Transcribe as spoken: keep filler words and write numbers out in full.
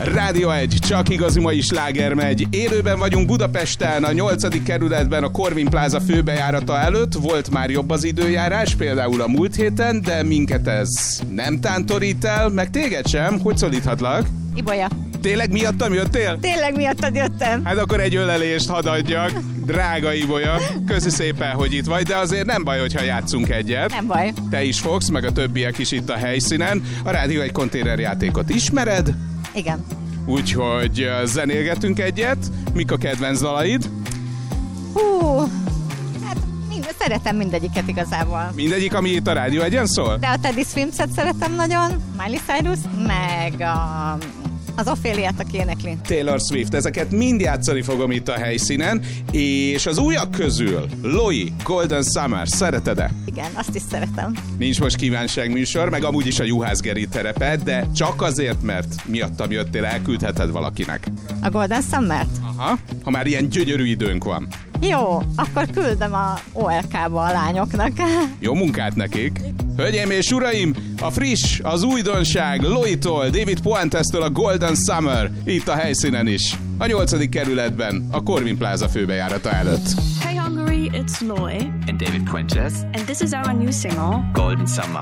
Rádió egy, csak igazi mai sláger megy. Élőben vagyunk Budapesten, a nyolcadik kerületben, a Corvin Plaza főbejárata előtt. Volt már jobb az időjárás, például a múlt héten, de minket ez nem tántorít el, meg téged sem. Hogy szólíthatlak? Ibolya. Tényleg miattam jöttél? Tényleg miattad jöttem. Hát akkor egy ölelést hadd adjak. Drága Ibolya, köszi szépen, hogy itt vagy, de azért nem baj, hogyha játszunk egyet. Nem baj. Te is fogsz, meg a többiek is itt a helyszínen. A Rádió egy konténerjátékot ismered? Igen. Úgyhogy zenélgetünk egyet. Mik a kedvenc dalaid? Hú, hát mind, szeretem mindegyiket igazából. Mindegyik, ami itt a Rádió egyen szól? De a Teddy Swims-et szeretem nagyon, Miley Cyrus, meg a... az Ophéliát, aki énekli. Taylor Swift, ezeket mind játszani fogom itt a helyszínen, és az újak közül Loi, Golden Summer, szereted-e? Igen, azt is szeretem. Nincs most kívánságműsor, meg amúgy is a Juhász Geri terepe, de csak azért, mert miattam jöttél, elküldheted valakinek. A Golden Summer-t? Aha, ha már ilyen gyönyörű időnk van. Jó, akkor küldöm a o el ká-ba a lányoknak. Jó munkát nekik! Hölgyeim és uraim, a friss, az újdonság Loitól, David Puentestől a Golden Summer itt a helyszínen is. A nyolcadik kerületben, a Corvin Plaza főbejárata előtt. Hey Hungary, it's Loi and David Puentes, and this is our new single Golden Summer.